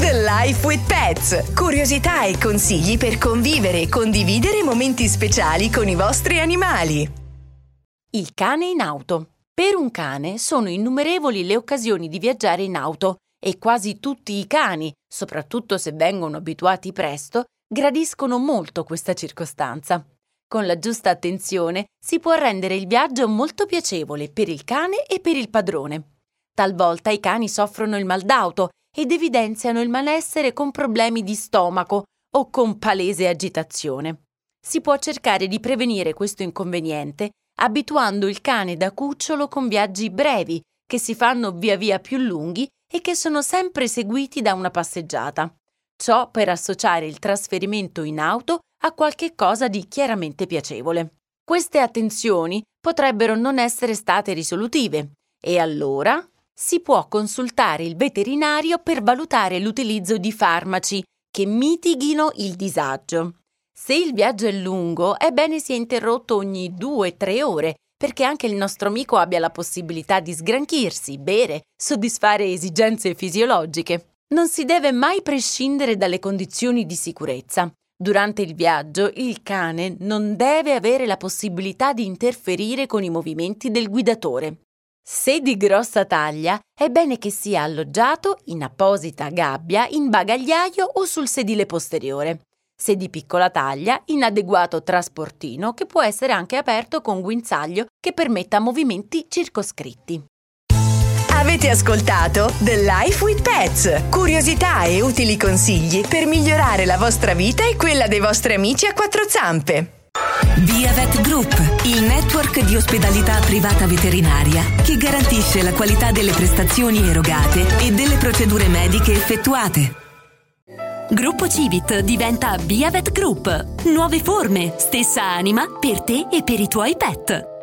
The Life with Pets. Curiosità e consigli per convivere e condividere momenti speciali con i vostri animali. Il cane in auto. Per un cane sono innumerevoli le occasioni di viaggiare in auto e quasi tutti i cani, soprattutto se vengono abituati presto, gradiscono molto questa circostanza. Con la giusta attenzione si può rendere il viaggio molto piacevole per il cane e per il padrone. Talvolta i cani soffrono il mal d'auto ed evidenziano il malessere con problemi di stomaco o con palese agitazione. Si può cercare di prevenire questo inconveniente abituando il cane da cucciolo con viaggi brevi che si fanno via via più lunghi e che sono sempre seguiti da una passeggiata. Ciò per associare il trasferimento in auto a qualche cosa di chiaramente piacevole. Queste attenzioni potrebbero non essere state risolutive e allora si può consultare il veterinario per valutare l'utilizzo di farmaci che mitighino il disagio. Se il viaggio è lungo, è bene sia interrotto ogni 2-3 ore, perché anche il nostro amico abbia la possibilità di sgranchirsi, bere, soddisfare esigenze fisiologiche. Non si deve mai prescindere dalle condizioni di sicurezza. Durante il viaggio, il cane non deve avere la possibilità di interferire con i movimenti del guidatore. Se di grossa taglia, è bene che sia alloggiato in apposita gabbia, in bagagliaio o sul sedile posteriore. Se di piccola taglia, in adeguato trasportino che può essere anche aperto con guinzaglio che permetta movimenti circoscritti. Avete ascoltato The Life with Pets. Curiosità e utili consigli per migliorare la vostra vita e quella dei vostri amici a quattro zampe. Via Vet Group, il network di ospedalità privata veterinaria che garantisce la qualità delle prestazioni erogate e delle procedure mediche effettuate. Gruppo Civit diventa Via Vet Group. Nuove forme, stessa anima per te e per i tuoi pet.